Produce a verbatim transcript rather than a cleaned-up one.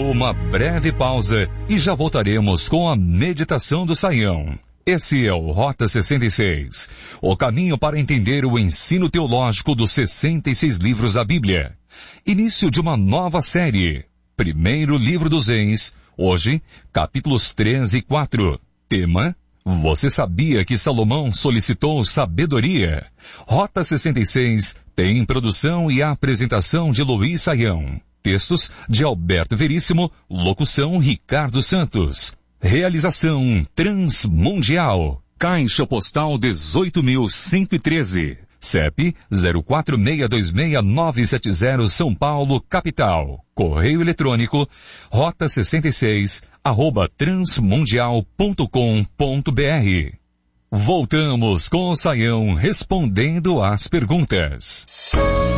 uma breve pausa e já voltaremos com a meditação do Saião. Esse é o Rota sessenta e seis, o caminho para entender o ensino teológico dos sessenta e seis livros da Bíblia. Início de uma nova série. Primeiro livro dos Reis, hoje, capítulos três e quatro. Tema: Você sabia que Salomão solicitou sabedoria? Rota sessenta e seis tem produção e apresentação de Luiz Saião. Textos de Alberto Veríssimo, locução Ricardo Santos. Realização Transmundial. Caixa Postal dezoito mil cento e treze. C E P zero quatro seis dois seis nove sete zero São Paulo, capital. Correio eletrônico rota sessenta e seis arroba transmundial ponto com ponto br. Voltamos com o Saião respondendo às perguntas.